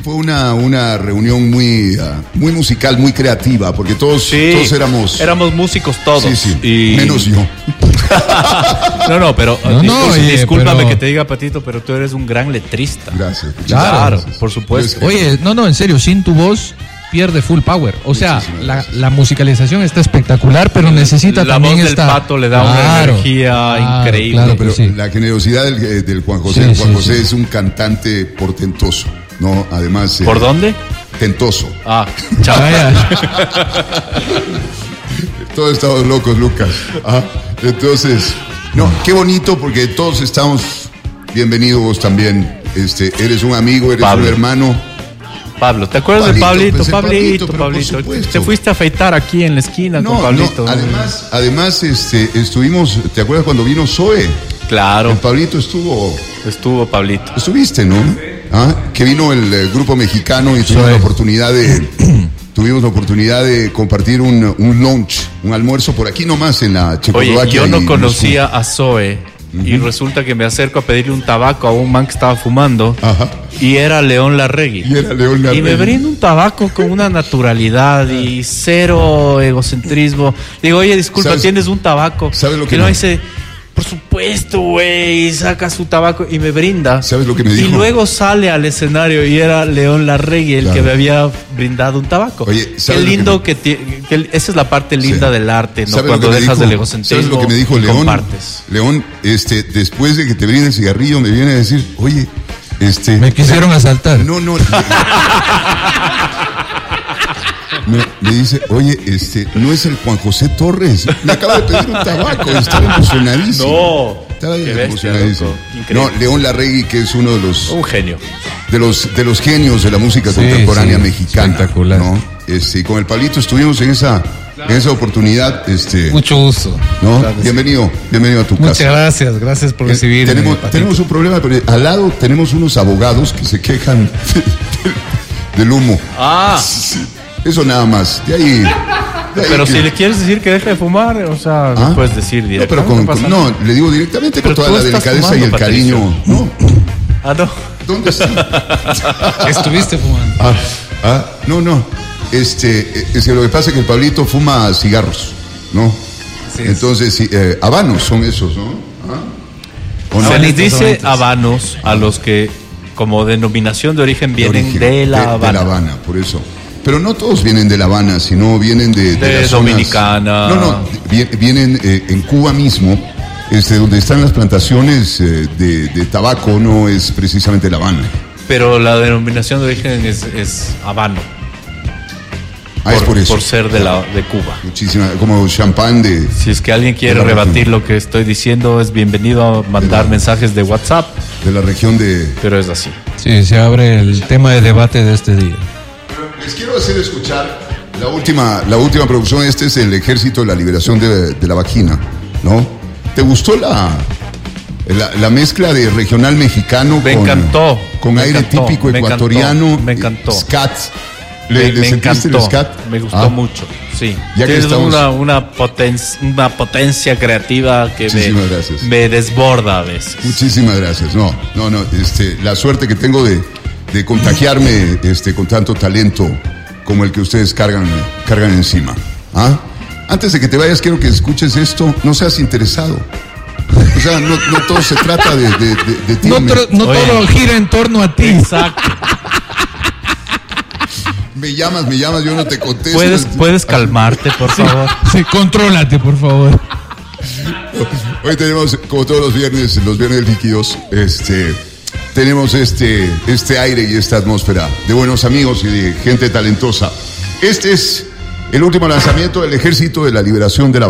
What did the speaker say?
fue una reunión muy musical, muy creativa, porque todos éramos músicos todos. Sí. Y... menos yo. pero discúlpame que te diga, Patito, pero tú eres un gran letrista. Gracias. Claro, por supuesto. Oye, en serio, sin tu voz pierde full power. O sea, la musicalización está espectacular, pero necesita la también voz del Pato le da una energía increíble. Claro, pero la generosidad del Juan José. Juan José es un cantante portentoso, ¿no? Además... ¿Por dónde? Tentoso. Chaval. Todos estamos locos, Lucas. Entonces, qué bonito, porque todos estamos bienvenidos vos también. Eres un amigo, eres un hermano. Pablo, ¿te acuerdas de Pablito? Pablito. Te fuiste a afeitar aquí en la esquina con Pablito. Además, estuvimos, ¿te acuerdas cuando vino Zoe? Claro. El Pablito estuvo. Estuvo Pablito. Estuviste, ¿no? Que vino el grupo mexicano y tuvimos la oportunidad de compartir un lunch, un almuerzo por aquí nomás en la Checoslovaquia. Oye, yo no conocía a Zoe. Y resulta que me acerco a pedirle un tabaco a un man que estaba fumando. Y era León Larregui. Y me brinda un tabaco con una naturalidad y cero egocentrismo. Digo, oye, disculpa, ¿tienes un tabaco? ¿Sabes lo que no dice? Por supuesto, güey. Y saca su tabaco y me brinda. ¿Sabes lo que me dijo? Y luego sale al escenario y era León Larregui el que me había brindado un tabaco. Oye, qué lindo que esa es la parte linda del arte, ¿no? Cuando dejas del egocentrismo. ¿Sabes lo que me dijo León? Compartes. León, después de que te brinde el cigarrillo, me viene a decir, oye, me quisieron asaltar. No. Me dice, oye, no es el Juan José Torres. Me acaba de pedir un tabaco. Estaba emocionadísimo. Estaba emocionadísimo. No, León Larregui, que es uno de los... Un genio. De los genios de la música contemporánea mexicana. Espectacular. ¿No? Y con el Pablito estuvimos en esa oportunidad. Mucho gusto. ¿No? Bienvenido a tu casa. Muchas gracias por recibirme. Tenemos un problema, pero al lado tenemos unos abogados que se quejan del humo. Sí. Eso nada más. De ahí pero si le quieres decir que deje de fumar, o sea, le puedes decir directamente. No, le digo directamente con toda la delicadeza y el cariño. No. No. ¿Dónde está? Estuviste fumando. No. Es que lo que pasa es que el Pablito fuma cigarros, ¿no? Sí, entonces, habanos son esos, ¿no? Se les dice habanos a los que, como denominación de origen, vienen de La Habana. De La Habana, por eso. Pero no todos vienen de La Habana, sino vienen de las Dominicana. No, vienen en Cuba mismo, donde están las plantaciones de tabaco, no es precisamente La Habana. Pero la denominación de origen es habano. Es por eso. Por ser de Cuba. Muchísimas, como champán de... Si es que alguien quiere rebatir lo que estoy diciendo, es bienvenido a mandar mensajes de WhatsApp. De la región de... Pero es así. Sí, se abre el tema de debate de este día. Les quiero hacer escuchar la última producción. Este es el Ejército de la Liberación de la Vagina, ¿no? ¿Te gustó la mezcla de regional mexicano con aire típico ecuatoriano? Me encantó. Scat. Me encantó. El scat? Me gustó mucho, sí. Ya que estamos... una potencia creativa que me desborda a veces. Muchísimas gracias. No. La suerte que tengo de contagiarme con tanto talento como el que ustedes cargan encima. Antes de que te vayas, quiero que escuches esto. No seas interesado. O sea, no todo se trata de ti. No todo gira en torno a ti. Exacto. Me llamas, yo no te contesto. ¿Puedes calmarte, por favor? Sí, contrólate, por favor. Hoy tenemos, como todos los viernes líquidos, tenemos este aire y esta atmósfera de buenos amigos y de gente talentosa. Este es el último lanzamiento del Ejército de la Liberación de la